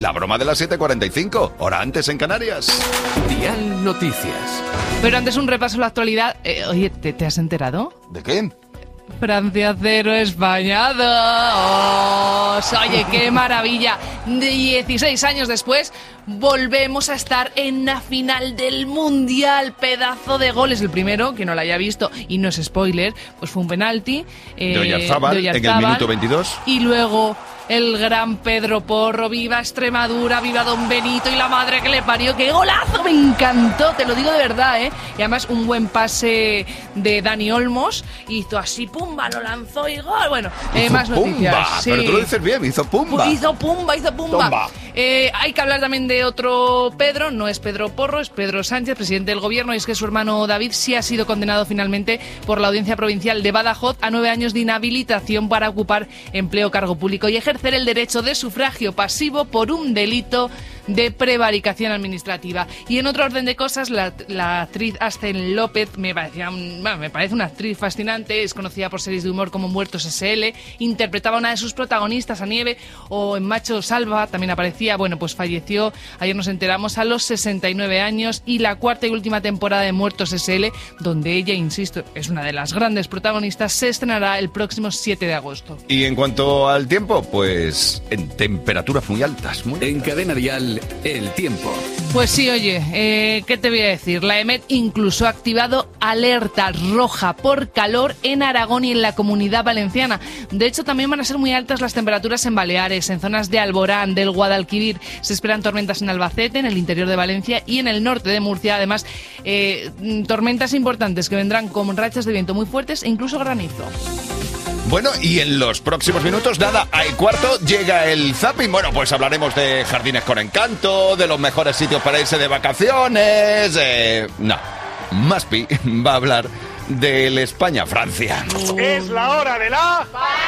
la broma de las 7:45, hora antes en Canarias. Dial Noticias. Pero antes un repaso a la actualidad. Oye, ¿te has enterado? ¿De qué? Francia 0, España 2. Oye, qué maravilla. 16 años después, volvemos a estar en la final del Mundial. Pedazo de goles. El primero, que no lo haya visto, y no es spoiler, pues fue un penalti. De Oyarzábal, en el minuto 22. Y luego el gran Pedro Porro. Viva Extremadura, viva Don Benito y la madre que le parió. ¡Qué golazo! Me encantó, te lo digo de verdad, ¿eh? Y además un buen pase de Dani Olmos. Hizo así, pumba, lo lanzó y gol. Bueno, más noticias. Pumba, sí. pero tú lo dices bien, hizo pumba. Hizo pumba. Tomba. Hay que hablar también de otro Pedro. No es Pedro Porro, es Pedro Sánchez, presidente del gobierno. Y es que su hermano David sí ha sido condenado finalmente por la Audiencia Provincial de Badajoz a 9 años de inhabilitación para ocupar empleo o cargo público y ejercer el derecho de sufragio pasivo por un delito de prevaricación administrativa. Y en otro orden de cosas, la actriz Ascen López me parece una actriz fascinante. Es conocida por series de humor como Muertos S.L., interpretaba a una de sus protagonistas, a Nieve, o en Macho Salva también aparecía. Bueno, pues falleció, ayer nos enteramos, a los 69 años, y la cuarta y última temporada de Muertos S.L., donde ella, insisto, es una de las grandes protagonistas, se estrenará el próximo 7 de agosto. Y en cuanto al tiempo, pues en temperaturas muy altas. En Cadena Dial, el tiempo. Pues sí, oye, ¿qué te voy a decir? La EMET incluso ha activado alerta roja por calor en Aragón y en la Comunidad Valenciana. De hecho, también van a ser muy altas las temperaturas en Baleares, en zonas de Alborán, del Guadalquivir. Se esperan tormentas en Albacete, en el interior de Valencia y en el norte de Murcia. Además, tormentas importantes que vendrán con rachas de viento muy fuertes e incluso granizo. Bueno, y en los próximos minutos, nada, al cuarto llega el zapping. Bueno, pues hablaremos de jardines con encanto, de los mejores sitios para irse de vacaciones. No, Maspi va a hablar del España-Francia. Es la hora de la...